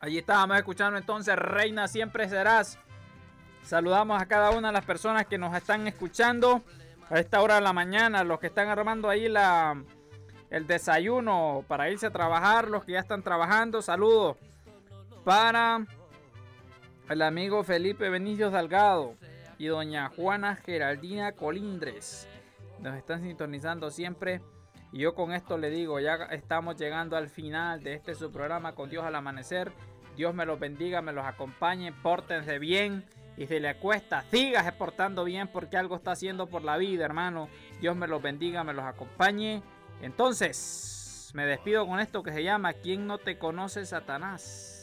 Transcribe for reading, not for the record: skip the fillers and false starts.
Allí estábamos escuchando entonces Reina Siempre Serás. Saludamos a cada una de las personas que nos están escuchando a esta hora de la mañana, los que están armando ahí el desayuno para irse a trabajar, los que ya están trabajando. Saludos para el amigo Felipe Benicio Salgado y doña Juana Geraldina Colindres. Nos están sintonizando siempre. Y yo con esto le digo, ya estamos llegando al final de este su programa Con Dios al Amanecer. Dios me los bendiga, me los acompañe, pórtense bien. Y si le cuesta, sígase portando bien porque algo está haciendo por la vida, hermano. Dios me los bendiga, me los acompañe. Entonces, me despido con esto que se llama ¿Quién no te conoce, Satanás?